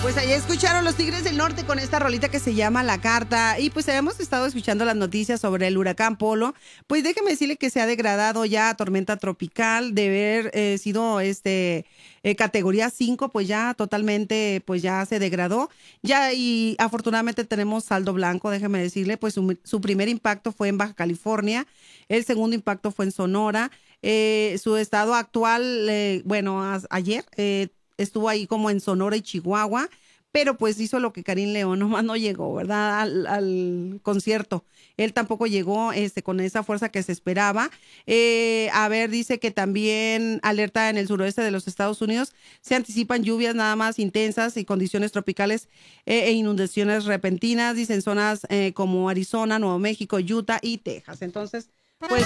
Pues ahí escucharon los Tigres del Norte con esta rolita que se llama La Carta. Y pues hemos estado escuchando las noticias sobre el huracán Polo. Pues déjeme decirle que se ha degradado ya a tormenta tropical, de haber sido categoría 5, pues ya totalmente, pues ya se degradó. Ya, y afortunadamente tenemos saldo blanco, déjeme decirle, pues su primer impacto fue en Baja California, el segundo impacto fue en Sonora. Su estado actual, ayer estuvo ahí como en Sonora y Chihuahua, pero pues hizo lo que Karim León, nomás no llegó, ¿verdad? Al concierto. Él tampoco llegó con esa fuerza que se esperaba. Dice que también alerta en el suroeste de los Estados Unidos. Se anticipan lluvias nada más intensas y condiciones tropicales e inundaciones repentinas, dicen zonas como Arizona, Nuevo México, Utah y Texas. Entonces, pues